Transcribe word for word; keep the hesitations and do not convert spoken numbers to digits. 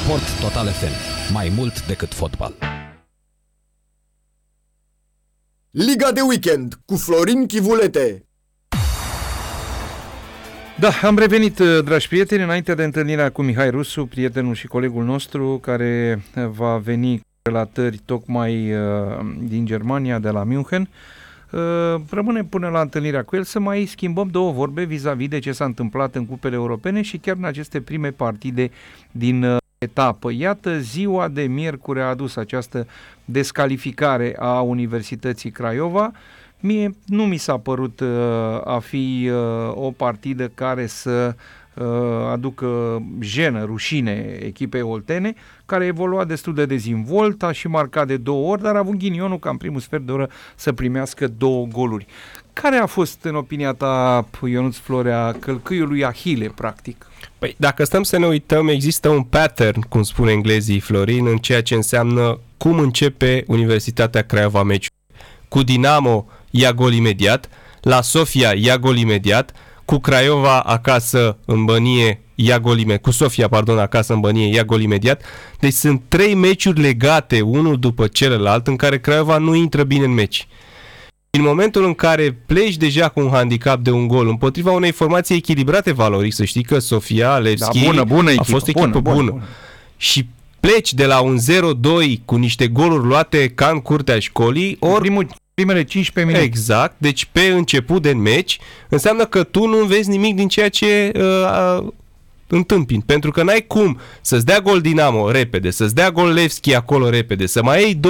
Sport Total F M. Mai mult decât fotbal. Liga de weekend cu Florin Chivulete. Da, am revenit, dragi prieteni, înainte de întâlnirea cu Mihai Rusu, prietenul și colegul nostru, care va veni cu relatări tocmai uh, din Germania, de la München. Uh, rămânem până la întâlnirea cu el să mai schimbăm două vorbe vis-a-vis de ce s-a întâmplat în cupele europene și chiar în aceste prime partide din uh, etapă. Iată, ziua de miercuri a adus această descalificare a Universității Craiova. Mie nu mi s-a părut uh, a fi uh, o partidă care să uh, aducă jenă, rușine echipei oltene, care evolua destul de dezvolt, a și marcat de două ori, dar a avut ghinionul ca în primul sfert de oră să primească două goluri. Care a fost, în opinia ta, Ionuț Florea, călcâiul lui Ahile, practic? Păi, dacă stăm să ne uităm, există un pattern, cum spune englezii, Florin, în ceea ce înseamnă cum începe Universitatea Craiova meciul. Cu Dinamo ia gol imediat, la Sofia ia gol imediat, cu Craiova acasă în Bănie ia gol imediat, cu Sofia, pardon, acasă în Bănie ia gol imediat. Deci sunt trei meciuri legate, unul după celălalt, în care Craiova nu intră bine în meci. În momentul în care pleci deja cu un handicap de un gol împotriva unei formații echilibrate valoric, să știi că Sofia Levski da, bună, bună echipă, a fost o echipă bună, bună, bună. Și pleci de la un zero doi cu niște goluri luate ca în curtea școlii, ori primul, primele cincisprezece minute. Exact, deci pe început de meci înseamnă că tu nu vezi nimic din ceea ce uh, întâmpini, pentru că n-ai cum să-ți dea gol Dinamo repede, să-ți dea gol Levski acolo repede, să mai iei